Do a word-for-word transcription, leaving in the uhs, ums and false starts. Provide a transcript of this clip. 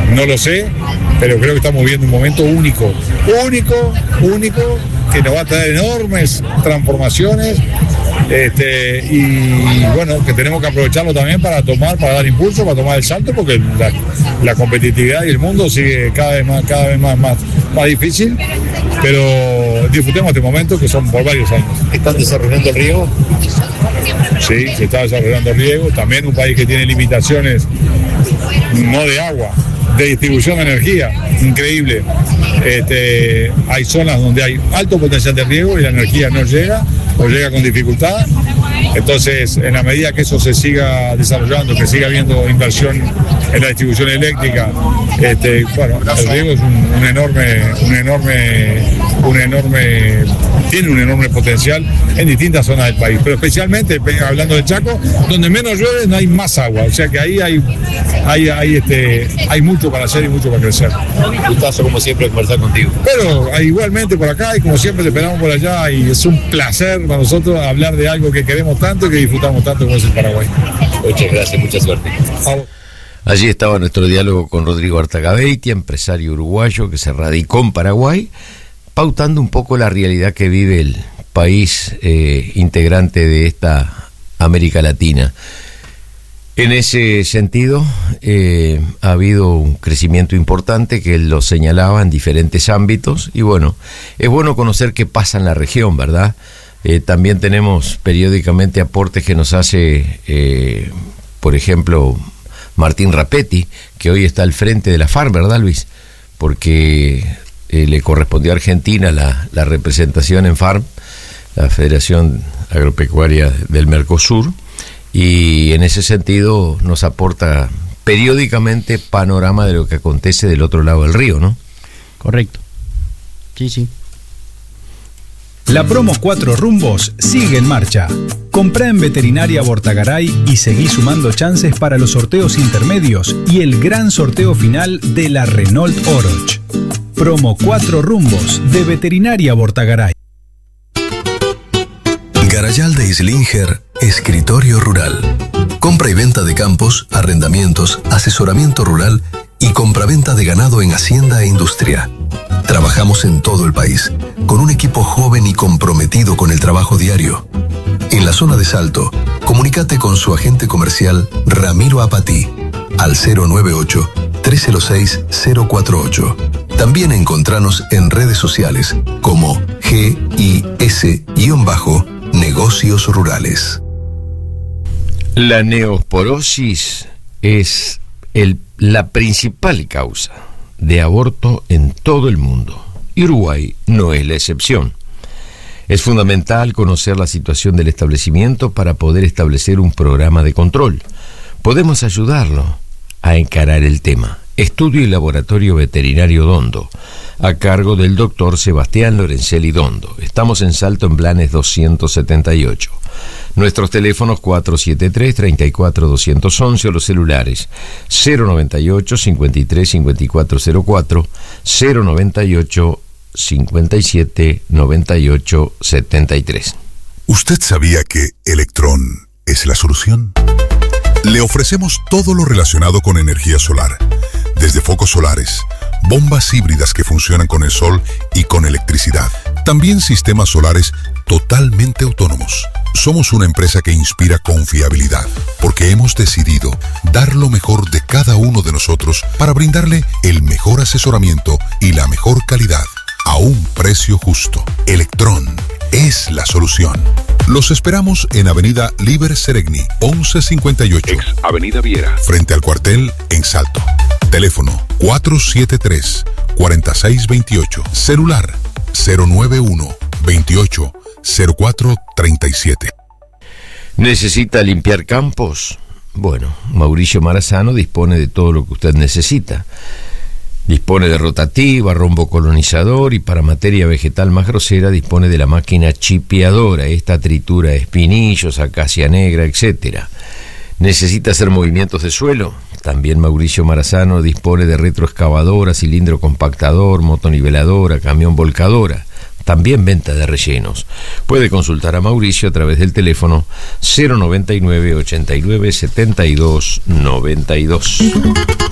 no lo sé, pero creo que estamos viviendo un momento único, único, único, que nos va a traer enormes transformaciones. Este, y bueno, que tenemos que aprovecharlo también para tomar, para dar impulso, para tomar el salto, porque la, la competitividad y el mundo sigue cada vez más, cada vez más, más, más difícil, pero disfrutemos este momento que son por varios años. ¿Están desarrollando el riego? Sí, se está desarrollando el riego, también un país que tiene limitaciones no de agua, de distribución de energía, increíble. Este, hay zonas donde hay alto potencial de riego y la energía no llega o llega con dificultad. Entonces, en la medida que eso se siga desarrollando, que siga habiendo inversión en la distribución eléctrica, este, bueno, el riego es un, un enorme, un enorme, un enorme, tiene un enorme potencial en distintas zonas del país, pero especialmente hablando del Chaco, donde menos llueve no hay más agua, o sea que ahí hay, hay, hay, este, hay mucho para hacer y mucho para crecer. Gustazo como siempre conversar contigo. Pero igualmente por acá y como siempre te esperamos por allá y es un placer para nosotros hablar de algo que queremos tanto y que disfrutamos tanto como es el Paraguay. Muchas gracias, mucha suerte. Allí estaba nuestro diálogo con Rodrigo Artagabeitia, empresario uruguayo que se radicó en Paraguay, pautando un poco la realidad que vive el país eh, integrante de esta América Latina. En ese sentido, eh, ha habido un crecimiento importante que él lo señalaba en diferentes ámbitos y bueno, es bueno conocer qué pasa en la región, ¿verdad? Eh, también tenemos periódicamente aportes que nos hace, eh, por ejemplo, Martín Rapetti, que hoy está al frente de la FARC, ¿verdad, Luis? Porque eh, le correspondió a Argentina la, la representación en FARC, la Federación Agropecuaria del Mercosur, y en ese sentido nos aporta periódicamente panorama de lo que acontece del otro lado del río, ¿no? Correcto. Sí, sí. La promo Cuatro Rumbos sigue en marcha. Comprá en Veterinaria Bortagaray y seguí sumando chances para los sorteos intermedios y el gran sorteo final de la Renault Oroch. Promo Cuatro Rumbos de Veterinaria Bortagaray. Garayal de Islinger, Escritorio Rural. Compra y venta de campos, arrendamientos, asesoramiento rural y compraventa de ganado en hacienda e industria. Trabajamos en todo el país, con un equipo joven y comprometido con el trabajo diario. En la zona de Salto, comunícate con su agente comercial Ramiro Apatí al cero nueve ocho, tres cero seis, cero cuatro ocho. También encontranos en redes sociales como G I S-Negocios Rurales. La neosporosis es el, la principal causa de aborto en todo el mundo, y Uruguay no es la excepción. Es fundamental conocer la situación del establecimiento para poder establecer un programa de control. Podemos ayudarlo a encarar el tema. Estudio y Laboratorio Veterinario Dondo, a cargo del doctor Sebastián Lorenzelli Dondo. Estamos en Salto en Blanes doscientos setenta y ocho. Nuestros teléfonos cuatro siete tres, tres cuatro, dos uno uno o los celulares cero noventa y ocho, cincuenta y tres, cincuenta y cuatro cero cuatro, cero noventa y ocho, cincuenta y siete, noventa y ocho, setenta y tres. ¿Usted sabía que Electron es la solución? Le ofrecemos todo lo relacionado con energía solar, desde focos solares, bombas híbridas que funcionan con el sol y con electricidad. También sistemas solares totalmente autónomos. Somos una empresa que inspira confiabilidad, porque hemos decidido dar lo mejor de cada uno de nosotros para brindarle el mejor asesoramiento y la mejor calidad, a un precio justo. Electron es la solución. Los esperamos en Avenida Líber Seregni, once cincuenta y ocho. Ex Avenida Viera. Frente al cuartel en Salto. Teléfono cuatro siete tres, cuatro seis dos ocho. Celular cero nueve uno, veintiocho, cero cuatro treinta y siete. ¿Necesita limpiar campos? Bueno, Mauricio Marazano dispone de todo lo que usted necesita. Dispone de rotativa, rombo colonizador y para materia vegetal más grosera dispone de la máquina chipeadora. Esta tritura espinillos, acacia negra, etcétera. ¿Necesita hacer movimientos de suelo? También Mauricio Marazano dispone de retroexcavadora, cilindro compactador, motoniveladora, camión volcadora. También venta de rellenos. Puede consultar a Mauricio a través del teléfono cero noventa y nueve, ochenta y nueve, setenta y dos, noventa y dos.